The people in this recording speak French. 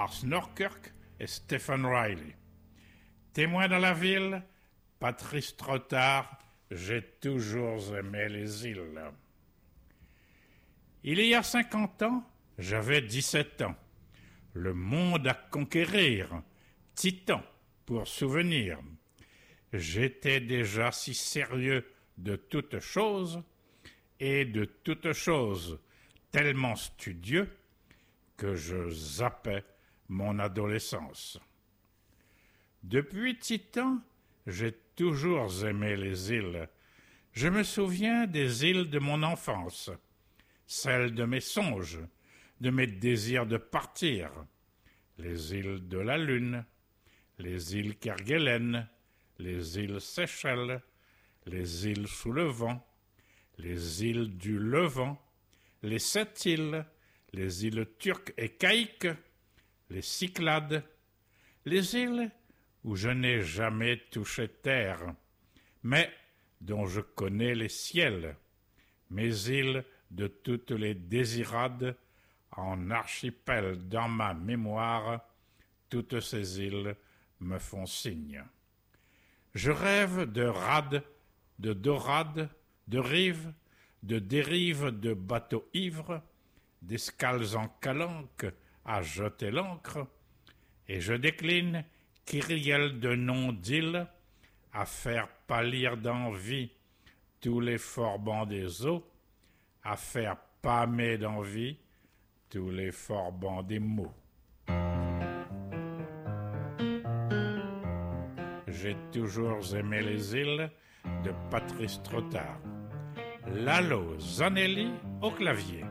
Lars Norkirk et Stephen Riley. Témoin dans la ville, Patrice Trottard, j'ai toujours aimé les îles. Il y a 50 ans, j'avais 17 ans. Le monde à conquérir, titan pour souvenir. J'étais déjà si sérieux de toutes choses, et de toutes choses tellement studieux que je zappais mon adolescence. Depuis Titan, j'ai toujours aimé les îles. Je me souviens des îles de mon enfance, celles de mes songes, de mes désirs de partir, les îles de la Lune, les îles Kerguelen, les îles Seychelles, les îles sous le vent, les îles du Levant, les 7 îles, les îles turques et caïques, les Cyclades, les îles où je n'ai jamais touché terre, mais dont je connais les ciels, mes îles de toutes les désirades, en archipel dans ma mémoire, toutes ces îles me font signe. Je rêve de rades, de dorades, de rives, de dérives de bateaux ivres, d'escales en calanque à jeter l'ancre, et je décline kyrielle de noms d'îles à faire pâlir d'envie tous les forbans des eaux, à faire pâmer d'envie tous les forbans des mots. J'ai toujours aimé les îles de Patrice Trottard. Lalo Zanelli au clavier.